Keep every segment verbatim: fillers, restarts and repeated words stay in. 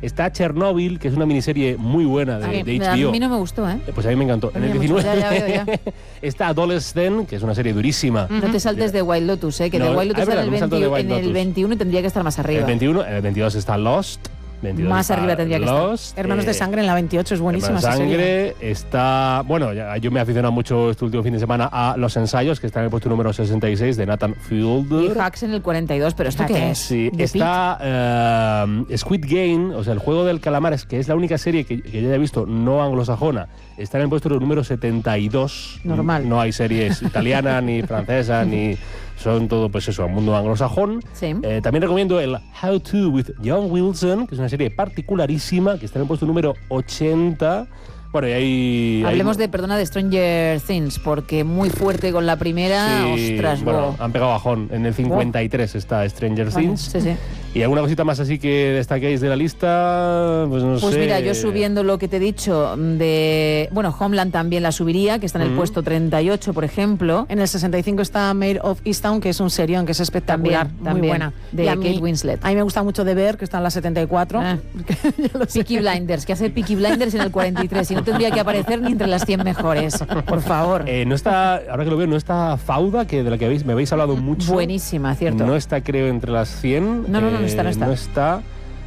Está Chernobyl, que es una miniserie muy buena de, a, mí, de H B O. a mí no me gustó, ¿eh? Pues a mí me encantó. En el diecinueve ya, ya veo, ya. está Adolescent, que es una serie durísima. No te saltes de Wild Lotus, ¿eh? Que No, de Wild Lotus es está verdad, en, el me salto de veinte, Wild en el Lotus. veintiuno y tendría que estar más arriba. El veintiuno, el veintidós está Lost. veintidós Más está arriba tendría que Lost, estar. Hermanos eh, de Sangre en la veintiocho es buenísima. Hermanos de esa serie. Sangre está... Bueno, ya, yo me he aficionado mucho este último fin de semana a Los Ensayos, que está en el puesto número sesenta y seis de Nathan Fielder. Y Hacks en el cuarenta y dos, pero ¿esto qué es? Sí, ¿De está eh, Squid Game, o sea, el juego del calamar, es que es la única serie que, que yo haya visto no anglosajona. Está en el puesto número setenta y dos. Normal. No hay series italiana, ni francesa, ni... Son todo, pues eso, mundo anglosajón. Sí. Eh, también recomiendo el How To with John Wilson, que es una serie particularísima, que está en el puesto número ochenta. Bueno, y ahí... Hablemos ahí... de, perdona, de Stranger Things, porque muy fuerte con la primera, Sí, ostras, bueno, wow. han pegado bajón. En el cincuenta y tres está Stranger Vale, Things. sí, sí. ¿Y alguna cosita más así que destaquéis de la lista? Pues no Pues sé. mira, yo subiendo lo que te he dicho de... Bueno, Homeland también la subiría, que está en el Mm. puesto treinta y ocho, por ejemplo. En el sesenta y cinco está Maid of Easttown, que es un serión, que es espectacular, También, muy también, buena. de Y a Kate mí- Winslet. A mí me gusta mucho de ver, que está en la setenta y cuatro. Ah. Ya lo sé. Peaky Blinders, que hace Peaky Blinders en el cuarenta y tres y no tendría que aparecer ni entre las cien mejores, por favor. Eh, no está, ahora que lo veo, no está Fauda, que de la que habéis, me habéis hablado mucho. Buenísima, cierto. No está, creo, entre las cien. No, no, no, no Eh, está, no está. No está.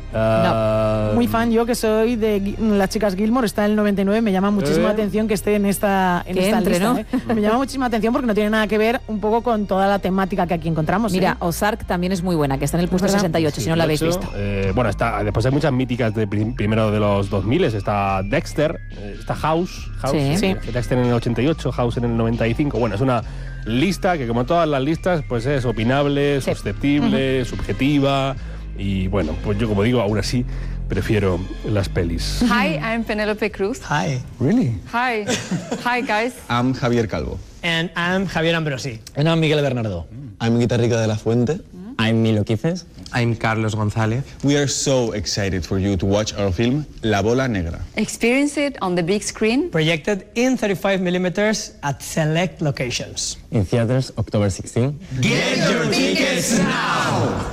ah, Muy fan, yo que soy de Gui- Las Chicas Gilmore, está en el noventa y nueve, me llama muchísimo la Eh. atención que esté en esta, en Que esta entre, lista. ¿no? ¿eh? Me llama muchísima atención porque no tiene nada que ver un poco con toda la temática que aquí encontramos. Mira, ¿eh? Ozark también es muy buena, que está en el puesto ¿Verdad? sesenta y ocho, si no la habéis dieciocho, visto. eh, bueno, está, después hay muchas míticas de prim- primero de los dos mil. Está Dexter, eh, está House. House Sí. eh, Sí. Dexter en el ochenta y ocho, House en el noventa y cinco. Bueno, es una lista que, como todas las listas, pues es opinable, Sí. susceptible, subjetiva. Y bueno, pues yo, como digo, aún así prefiero las pelis. Hi, I'm Penelope Cruz. Hi, Really? Hi. Hi, guys. I'm Javier Calvo. and I'm Javier Ambrosi. And I'm Miguel Bernardo. I'm Guitarrica de la Fuente. I'm Milo Quices. I'm Carlos González. We are so excited for you to watch our film La Bola Negra. Experience it on the big screen. Projected in thirty-five millimeters at select locations. In theaters, October sixteenth. Get your tickets now!